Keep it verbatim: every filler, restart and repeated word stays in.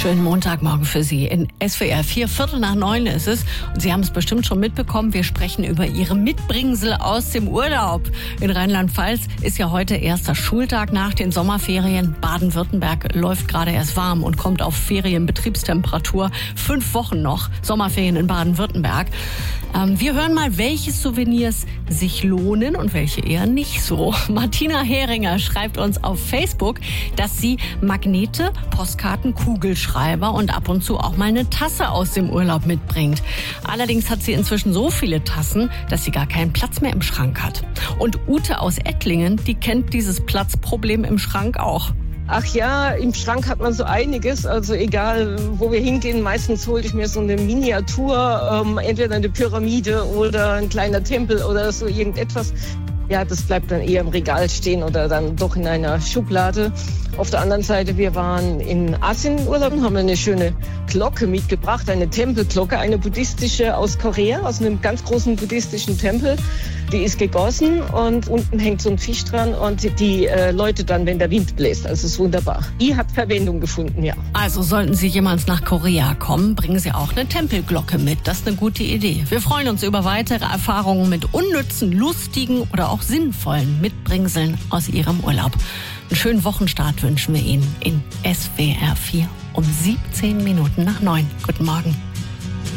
Schönen Montagmorgen für Sie. In S W R vier, Viertel nach neun ist es. Und Sie haben es bestimmt schon mitbekommen, wir sprechen über Ihre Mitbringsel aus dem Urlaub. In Rheinland-Pfalz ist ja heute erster Schultag nach den Sommerferien. Baden-Württemberg läuft gerade erst warm und kommt auf Ferienbetriebstemperatur. Fünf Wochen noch Sommerferien in Baden-Württemberg. Ähm, wir hören mal, welche Souvenirs sich lohnen und welche eher nicht so. Martina Heringer schreibt uns auf Facebook, dass sie Magnete, Postkarten, Kugelschreiber und ab und zu auch mal eine Tasse aus dem Urlaub mitbringt. Allerdings hat sie inzwischen so viele Tassen, dass sie gar keinen Platz mehr im Schrank hat. Und Ute aus Ettlingen, die kennt dieses Platzproblem im Schrank auch. Ach ja, im Schrank hat man so einiges, also egal wo wir hingehen, meistens hole ich mir so eine Miniatur, ähm, entweder eine Pyramide oder ein kleiner Tempel oder so irgendetwas. Ja, das bleibt dann eher im Regal stehen oder dann doch in einer Schublade. Auf der anderen Seite, wir waren in Asien Urlaub und haben eine schöne Glocke mitgebracht, eine Tempelglocke, eine buddhistische aus Korea, aus einem ganz großen buddhistischen Tempel. Die ist gegossen und unten hängt so ein Fisch dran und die äh, läutet dann, wenn der Wind bläst. Also ist wunderbar. Die hat Verwendung gefunden, ja. Also sollten Sie jemals nach Korea kommen, bringen Sie auch eine Tempelglocke mit. Das ist eine gute Idee. Wir freuen uns über weitere Erfahrungen mit unnützen, lustigen oder auch sinnvollen Mitbringseln aus Ihrem Urlaub. Einen schönen Wochenstart wünschen wir Ihnen in S W R vier um siebzehn Minuten nach neun. Guten Morgen.